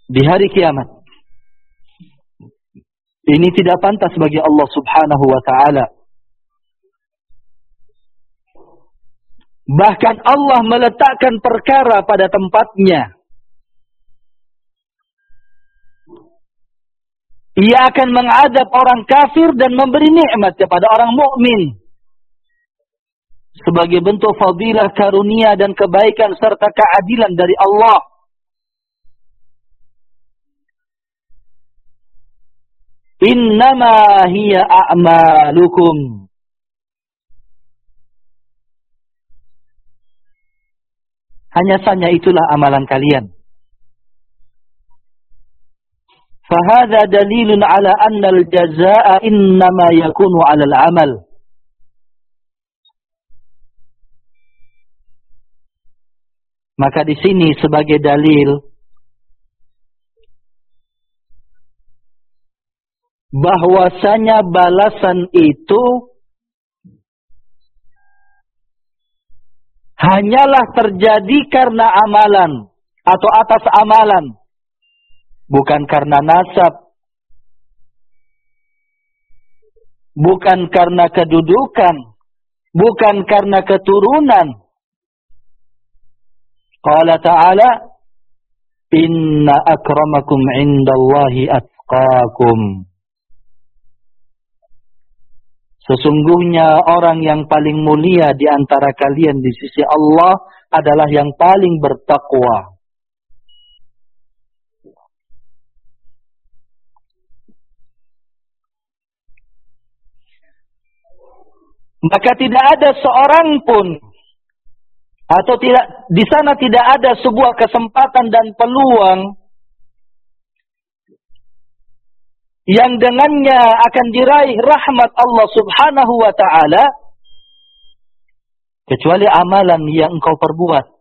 di hari kiamat. Ini tidak pantas bagi Allah Subhanahu wa ta'ala. Bahkan Allah meletakkan perkara pada tempatnya. Ia akan mengadab orang kafir dan memberi nikmat kepada orang mukmin sebagai bentuk fadilah, karunia dan kebaikan serta keadilan dari Allah. Innama hiya a'malukum. Hanya saja itulah amalan kalian. Fahadha dalilun ala anna al-jazaa'a innama yakunu ala al-amal. Maka di sini sebagai dalil bahwasanya balasan itu hanyalah terjadi karena amalan atau atas amalan, bukan karena nasab, bukan karena kedudukan, bukan karena keturunan. Qala ta'ala, inna akramakum indallahi atqakum. Sesungguhnya orang yang paling mulia di antara kalian di sisi Allah adalah yang paling bertakwa. Maka tidak ada seorang pun atau tidak di sana tidak ada sebuah kesempatan dan peluang yang dengannya akan diraih rahmat Allah Subhanahu wa ta'ala kecuali amalan yang engkau perbuat.